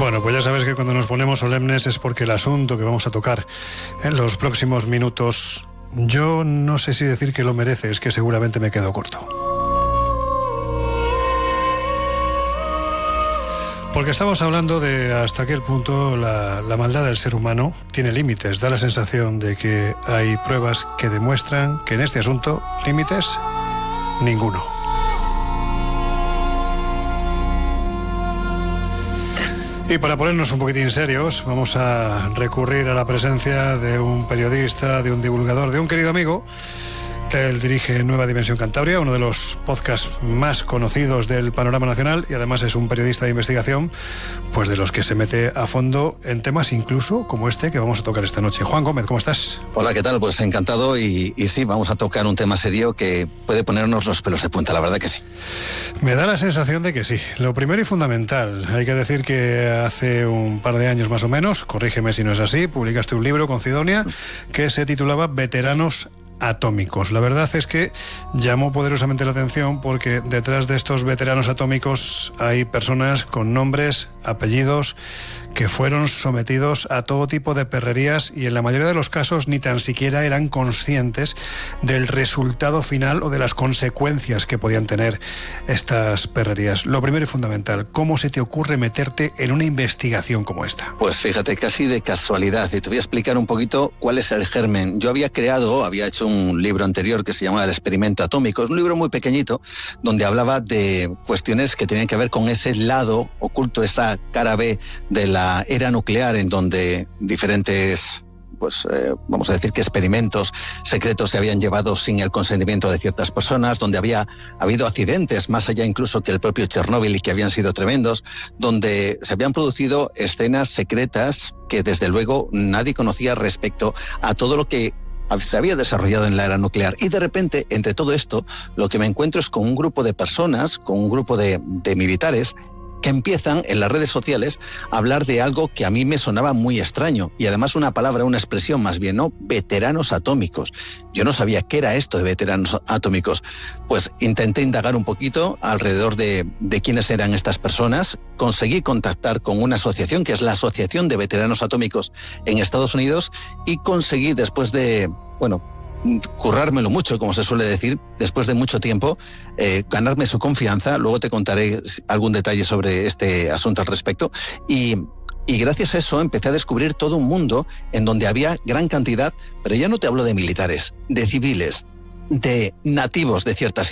Bueno, pues ya sabes que cuando nos ponemos solemnes es porque el asunto que vamos a tocar en los próximos minutos, yo no sé si decir que lo merece, es que seguramente me quedo corto. Porque estamos hablando de hasta qué punto la maldad del ser humano tiene límites. Da la sensación de que hay pruebas que demuestran que en este asunto, límites, ninguno. Y para ponernos un poquitín serios, vamos a recurrir a la presencia de un periodista, de un divulgador, de un querido amigo. Él dirige Nueva Dimensión Cantabria, uno de los podcasts más conocidos del panorama nacional, y además es un periodista de investigación, pues de los que se mete a fondo en temas incluso como este que vamos a tocar esta noche. Juan Gómez, ¿cómo estás? Hola, ¿qué tal? Pues encantado y sí, vamos a tocar un tema serio que puede ponernos los pelos de punta, la verdad que sí. Me da la sensación de que sí. Lo primero y fundamental, hay que decir que hace un par de años más o menos, corrígeme si no es así, publicaste un libro con Cidonia que se titulaba Veteranos Atómicos. La verdad es que llamó poderosamente la atención porque detrás de estos veteranos atómicos hay personas con nombres, apellidos, que fueron sometidos a todo tipo de perrerías y en la mayoría de los casos ni tan siquiera eran conscientes del resultado final o de las consecuencias que podían tener estas perrerías. Lo primero y fundamental, ¿cómo se te ocurre meterte en una investigación como esta? Pues fíjate, casi de casualidad, y te voy a explicar un poquito cuál es el germen. Yo había hecho un libro anterior que se llamaba El experimento atómico, es un libro muy pequeñito donde hablaba de cuestiones que tenían que ver con ese lado oculto, esa cara B de la era nuclear, en donde diferentes, vamos a decir que experimentos secretos se habían llevado sin el consentimiento de ciertas personas, donde había habido accidentes más allá incluso que el propio Chernóbil y que habían sido tremendos, donde se habían producido escenas secretas que desde luego nadie conocía respecto a todo lo que se había desarrollado en la era nuclear. Y de repente, entre todo esto, lo que me encuentro es con un grupo de personas, con un grupo de militares, que empiezan en las redes sociales a hablar de algo que a mí me sonaba muy extraño, y además una expresión más bien, ¿no? Veteranos atómicos. Yo no sabía qué era esto de veteranos atómicos. Pues intenté indagar un poquito alrededor de quiénes eran estas personas, conseguí contactar con una asociación, que es la Asociación de Veteranos Atómicos en Estados Unidos, y conseguí, después de, currármelo mucho, como se suele decir, después de mucho tiempo, ganarme su confianza. Luego te contaré algún detalle sobre este asunto al respecto. Y gracias a eso empecé a descubrir todo un mundo en donde había gran cantidad, pero ya no te hablo de militares, de civiles, de nativos de ciertas